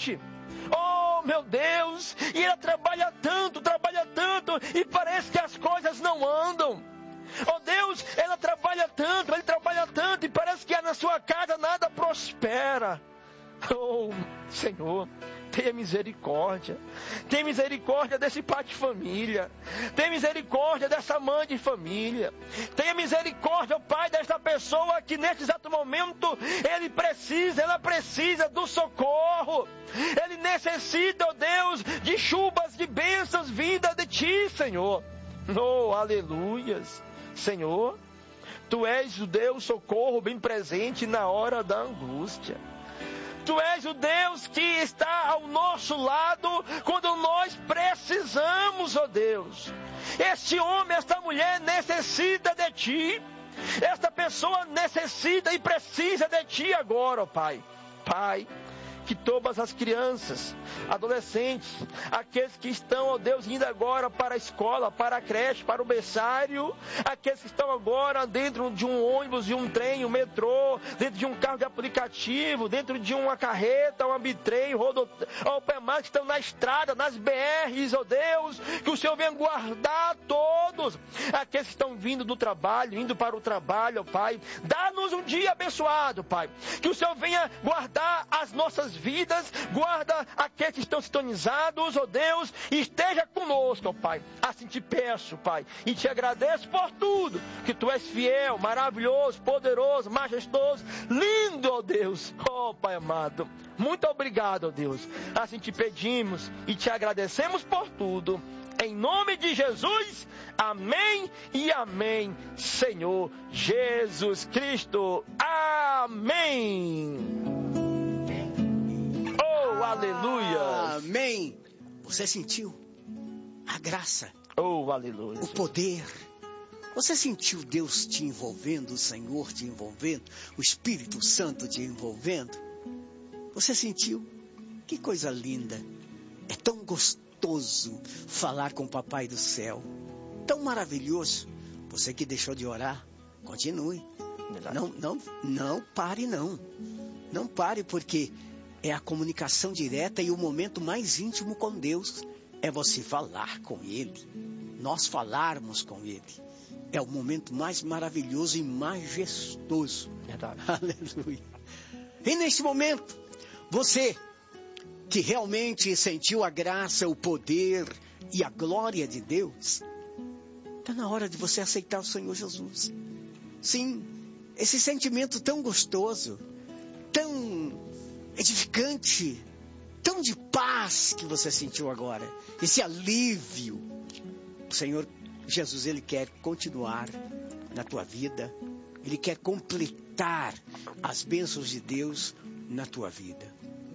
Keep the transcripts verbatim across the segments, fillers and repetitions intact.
doente. Oh, meu Deus, e ela trabalha tanto, trabalha tanto, e parece que as coisas não andam. Oh Deus, ela trabalha tanto, ele trabalha tanto, e parece que na sua casa nada prospera. Oh, Senhor, tenha misericórdia. Tenha misericórdia desse pai de família. Tenha misericórdia dessa mãe de família. Tenha misericórdia, oh Pai, desta pessoa que neste exato momento ele precisa, ela precisa do socorro. Ele necessita, oh Deus, de chuvas, de bênçãos vindas de Ti, Senhor. Oh, aleluias. Senhor, Tu és o Deus socorro bem presente na hora da angústia. Tu és o Deus que está ao nosso lado quando nós precisamos, ó Deus. Este homem, esta mulher necessita de Ti. Esta pessoa necessita e precisa de Ti agora, ó Pai. Pai, que todas as crianças, adolescentes, aqueles que estão, ó Deus, indo agora para a escola, para a creche, para o berçário, aqueles que estão agora dentro de um ônibus, de um trem, um metrô, dentro de um carro de aplicativo, dentro de uma carreta, um bitrem, rodo, ó Pai amado, que estão na estrada, nas B Rs, ó Deus, que o Senhor venha guardar todos, aqueles que estão vindo do trabalho, indo para o trabalho, ó Pai, dá-nos um dia abençoado, Pai, que o Senhor venha guardar as nossas vidas, guarda aqueles que estão sintonizados, ó Deus, e esteja conosco, ó Pai. Assim te peço, Pai, e te agradeço por tudo, que Tu és fiel, maravilhoso, poderoso, majestoso, lindo, ó Deus, ó Pai amado. Muito obrigado, ó Deus. Assim te pedimos e te agradecemos por tudo. Em nome de Jesus, amém e amém, Senhor Jesus Cristo. Amém. Oh, aleluia. Amém. Você sentiu a graça? Oh, aleluia. O poder. Você sentiu Deus te envolvendo, o Senhor te envolvendo, o Espírito Santo te envolvendo? Você sentiu? Que coisa linda. É tão gostoso falar com o Papai do Céu. Tão maravilhoso. Você que deixou de orar, continue. Não, não, não pare não. Não pare, porque é a comunicação direta e o momento mais íntimo com Deus. É você falar com Ele. Nós falarmos com Ele. É o momento mais maravilhoso e majestoso. Verdade. Aleluia. E neste momento, você que realmente sentiu a graça, o poder e a glória de Deus, está na hora de você aceitar o Senhor Jesus. Sim, esse sentimento tão gostoso, tão edificante, tão de paz que você sentiu agora, esse alívio, o Senhor Jesus, Ele quer continuar na tua vida, Ele quer completar as bênçãos de Deus na tua vida.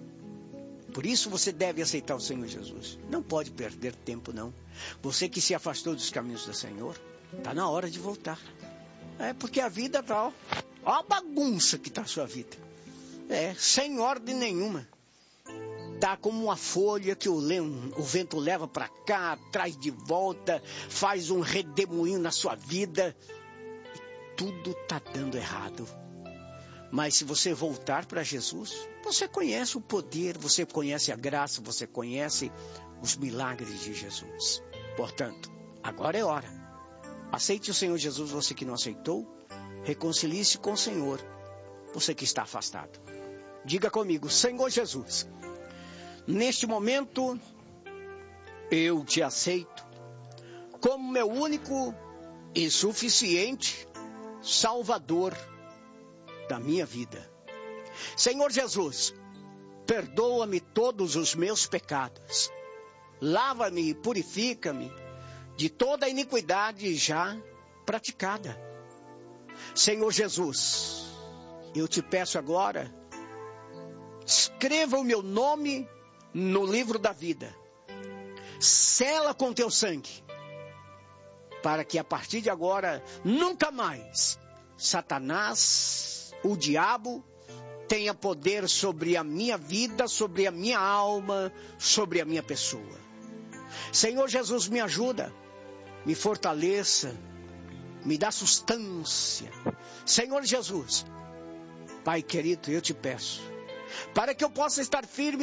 Por isso você deve aceitar o Senhor Jesus. Não pode perder tempo não. Você que se afastou dos caminhos do Senhor, está na hora de voltar. É porque a vida está, ó, ó a bagunça que está a sua vida. É, sem ordem nenhuma. Está como uma folha que o, o vento leva para cá, traz de volta, faz um redemoinho na sua vida. E tudo está dando errado. Mas se você voltar para Jesus, você conhece o poder, você conhece a graça, você conhece os milagres de Jesus. Portanto, agora é hora. Aceite o Senhor Jesus, você que não aceitou. Reconcilie-se com o Senhor, você que está afastado. Diga comigo: Senhor Jesus, neste momento eu te aceito como meu único e suficiente Salvador da minha vida. Senhor Jesus, perdoa-me todos os meus pecados. Lava-me e purifica-me de toda a iniquidade já praticada. Senhor Jesus, eu te peço agora, escreva o meu nome no livro da vida. Sela com teu sangue, para que a partir de agora, nunca mais, Satanás, o diabo, tenha poder sobre a minha vida, sobre a minha alma, sobre a minha pessoa. Senhor Jesus, me ajuda, me fortaleça, me dá sustância. Senhor Jesus, Pai querido, eu te peço, para que eu possa estar firme